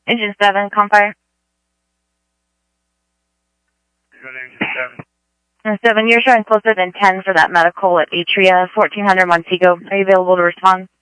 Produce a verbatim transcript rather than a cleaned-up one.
Engine seven, Compire. Engine seven. And seven, you're showing closer than ten for that medical at Atria, fourteen hundred Montego. Are you available to respond?